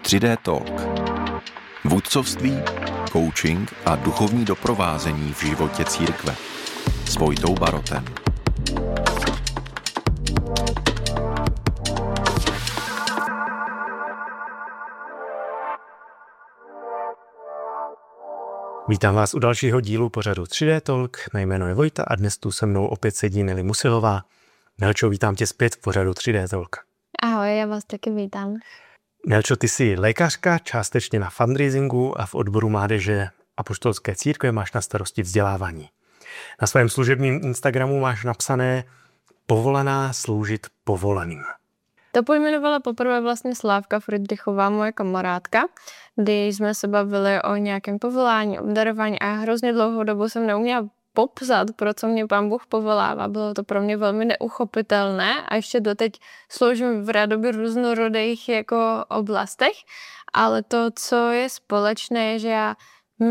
3D Talk. Vůdcovství, coaching a duchovní doprovázení v životě církve. S Vojtou Barotem. Vítám vás u dalšího dílu pořadu 3D Talk. Mé jméno je Vojta a dnes tu se mnou opět sedí Nelly Musilová. Nelčo, vítám tě zpět v pořadu 3D Talk. Ahoj, já vás taky vítám. Nelčo, ty jsi lékařka, částečně na fundraisingu a v odboru mládeže Apoštolské církve máš na starosti vzdělávání. Na svém služebním Instagramu máš napsané povolaná sloužit povolaným. To pojmenovala poprvé vlastně Slávka Friedrichová, moje kamarádka, kdy jsme se bavili o nějakém povolání, obdarování a já hrozně dlouhou dobu jsem neuměla popsat, pro co mě Pán Bůh povolává. Bylo to pro mě velmi neuchopitelné a ještě doteď sloužím v rádoby různorodých jako oblastech, ale to, co je společné, je, že já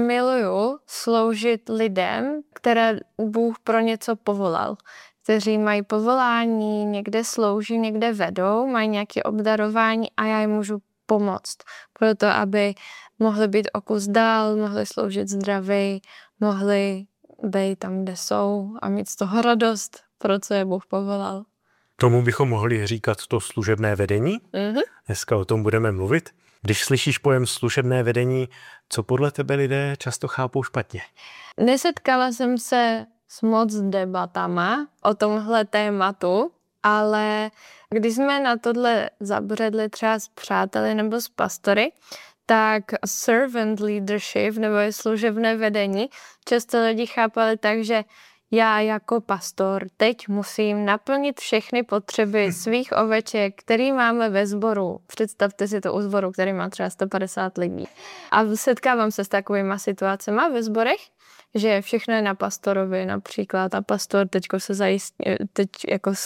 miluju sloužit lidem, které Bůh pro něco povolal, kteří mají povolání, někde slouží, někde vedou, mají nějaké obdarování a já jim můžu pomoct. Proto, aby mohli být o kus dál, mohli sloužit zdraví, mohli být tam, kde jsou a mít z toho radost, pro co je Bůh povolal. Tomu bychom mohli říkat to služebné vedení. Dneska o tom budeme mluvit. Když slyšíš pojem služebné vedení, co podle tebe lidé často chápou špatně? Nesetkala jsem se s moc debatama o tomhle tématu, ale když jsme na tohle zabředli třeba s přáteli nebo s pastory, tak servant leadership nebo služebné vedení často lidi chápali tak, že já jako pastor teď musím naplnit všechny potřeby svých oveček, který máme ve sboru. Představte si to u sboru, který má třeba 150 lidí. A setkávám se s takovýma situacemi ve sborech, že všechno je na pastorovi například a pastor teď jako